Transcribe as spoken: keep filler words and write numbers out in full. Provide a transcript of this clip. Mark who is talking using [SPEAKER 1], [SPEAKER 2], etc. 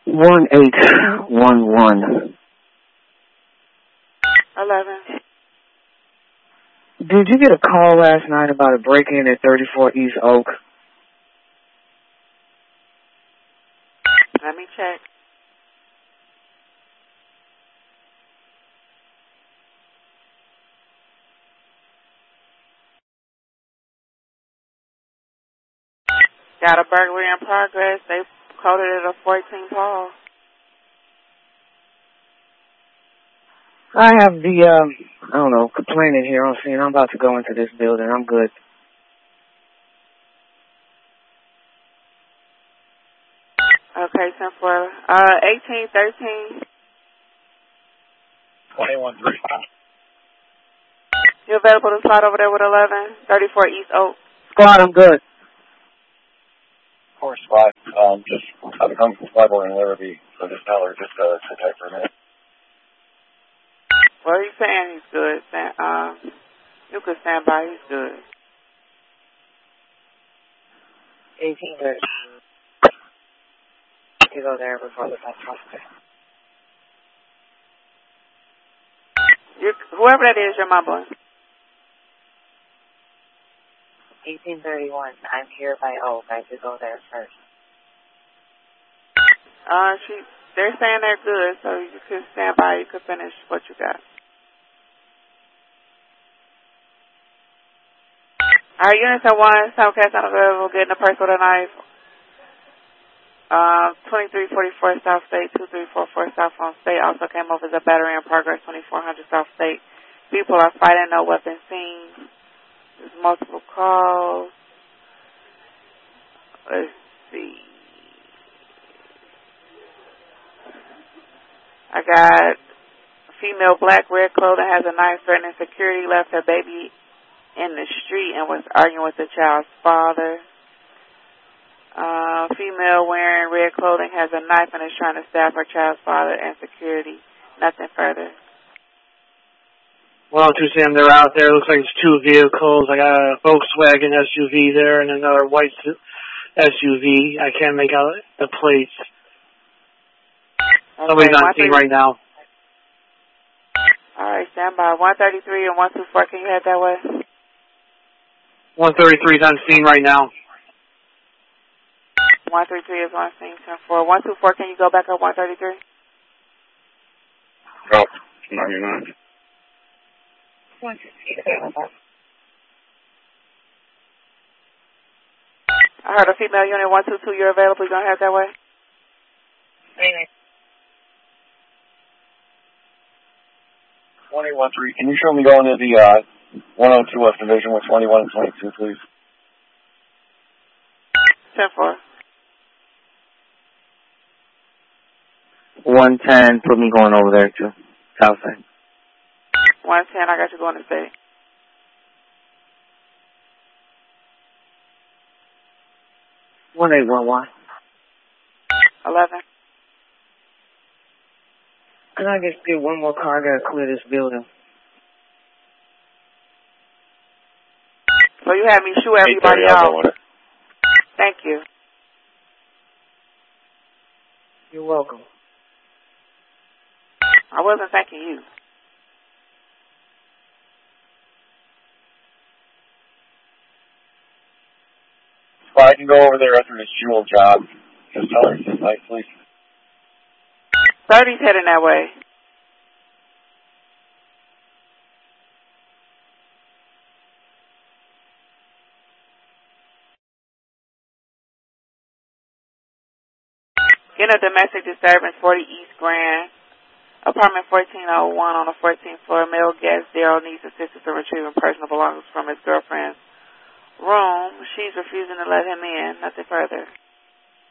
[SPEAKER 1] One eight one one.
[SPEAKER 2] Eleven.
[SPEAKER 1] Did you get a call last night about a break-in at thirty-four East Oak?
[SPEAKER 2] Let me check. Got a burglary in progress. They coded it a fourteen call.
[SPEAKER 1] I have the, um, I don't know, complainant here on scene. I'm about to go into this building. I'm good.
[SPEAKER 2] Okay, ten four. Uh, eighteen thirteen.
[SPEAKER 3] twenty-one three.
[SPEAKER 2] You available to slide over there with eleven? thirty-four East Oak.
[SPEAKER 1] Squad, I'm good.
[SPEAKER 3] Four squad. Um, just I've come from Bible and Larrabee for this teller. Just uh, sit tight for a minute.
[SPEAKER 2] Well, he's saying he's good. Stand, um, you could stand by. He's good.
[SPEAKER 1] eighteen thirty. You go there before the traffic.
[SPEAKER 2] You, whoever that is, you're mumbling.
[SPEAKER 1] eighteen thirty-one. I'm here by Oak. I should go there first.
[SPEAKER 2] Uh, she, they're saying they're good, so you could stand by. You could finish what you got. All right, units at one, Southcast unavailable, getting a purse with a knife. Uh, twenty-three forty-four South State, two three four four South on State. Also came over the battery in progress, twenty-four hundred South State. People are fighting, no weapon seen. There's multiple calls. Let's see. I got female black, red clothing, has a knife threatening security, left her baby in the street and was arguing with the child's father. Uh, female wearing red clothing has a knife and is trying to stab her child's father and security. Nothing further.
[SPEAKER 4] Well, two Sam, they're out there. Looks like it's two vehicles. I got a Volkswagen S U V there and another white S U V. I can't make out the plates.
[SPEAKER 2] Okay,
[SPEAKER 4] Somebody's on scene right now.
[SPEAKER 2] All right, stand by. one thirty-three and one two four, can you head that way?
[SPEAKER 4] one thirty-three is on scene right now.
[SPEAKER 2] one thirty-three is on scene, ten four. one two four, can you go back up one thirty-three?
[SPEAKER 3] Oh, no, you're not.
[SPEAKER 2] I heard a female unit one two two, you're available, you going to head that way?
[SPEAKER 1] Anyway.
[SPEAKER 3] twenty-one three. Can you show me going to the uh, one oh two West Division with twenty-one and twenty-two, please?
[SPEAKER 2] ten four.
[SPEAKER 1] one ten, put me going over there to Southside.
[SPEAKER 2] one ten, I got you going to state.
[SPEAKER 1] one eight one one.
[SPEAKER 2] eleven.
[SPEAKER 1] Can I just get one more car? I gotta clear this building.
[SPEAKER 2] So you had me shoot everybody out. Thank you.
[SPEAKER 1] You're welcome.
[SPEAKER 2] I wasn't thanking you.
[SPEAKER 3] So I can go over there after this jewel job. Just tell her to sit tight, please.
[SPEAKER 2] thirty's heading that way. Getting a domestic disturbance, forty East Grand, apartment fourteen oh one on the fourteenth floor. Male guest Daryl needs assistance in retrieving personal belongings from his girlfriend's room. She's refusing to let him in. Nothing further.